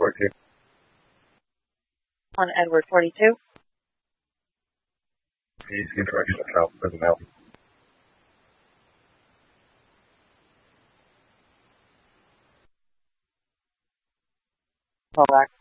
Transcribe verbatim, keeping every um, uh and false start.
forty-two. On Edward forty-two. He's in direction of South Prison Mountain. Call back.